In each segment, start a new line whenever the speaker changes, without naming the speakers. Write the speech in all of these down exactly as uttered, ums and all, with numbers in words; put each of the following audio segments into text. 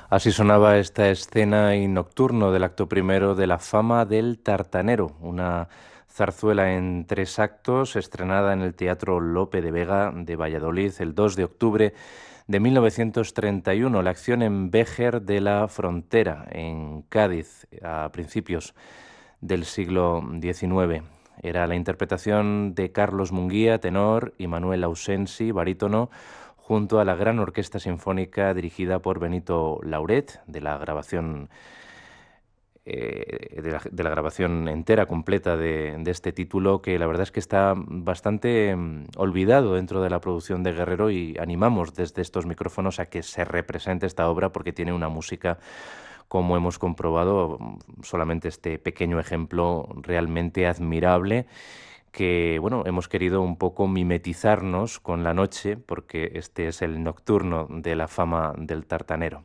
Así sonaba esta escena y nocturno del acto primero de La fama del tartanero, una zarzuela en tres actos estrenada en el Teatro Lope de Vega de Valladolid el dos de octubre de mil novecientos treinta y uno, la acción en Béjar de la Frontera, en Cádiz, a principios del siglo diecinueve. Era la interpretación de Carlos Munguía, tenor, y Manuel Ausensi, barítono, junto a la gran orquesta sinfónica dirigida por Benito Lauret, de la grabación eh, de, la, de la grabación entera, completa de, de este título, que la verdad es que está bastante mm, olvidado dentro de la producción de Guerrero, y animamos desde estos micrófonos a que se represente esta obra porque tiene una música, como hemos comprobado, solamente este pequeño ejemplo realmente admirable, que, bueno, hemos querido un poco mimetizarnos con la noche, porque este es el nocturno de La fama del tartanero.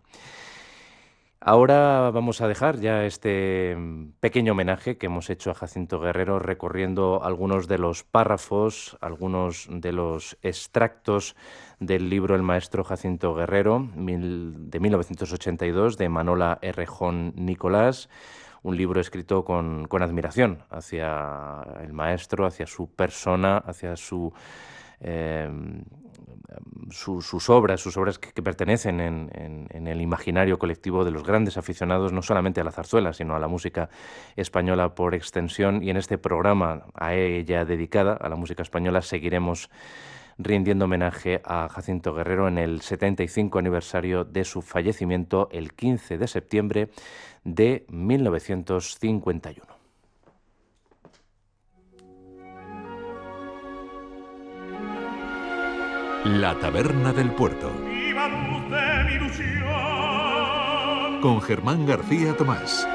Ahora vamos a dejar ya este mm, pequeño homenaje que hemos hecho a Jacinto Guerrero, recorriendo algunos de los párrafos, algunos de los extractos del libro El maestro Jacinto Guerrero, mil- de mil novecientos ochenta y dos, de Manola Errejón Nicolás, un libro escrito con, con admiración hacia el maestro, hacia su persona, hacia su eh, su- sus obras, sus obras que, que pertenecen en, en- en el imaginario colectivo de los grandes aficionados, no solamente a la zarzuela, sino a la música española por extensión. Y en este programa a ella dedicada, a la música española, seguiremos rindiendo homenaje a Jacinto Guerrero en el setenta y cinco aniversario de su fallecimiento el quince de septiembre de mil novecientos cincuenta y uno.
La Taberna del Puerto.
Viva luz de mi ilusión.
Con Germán García Tomás.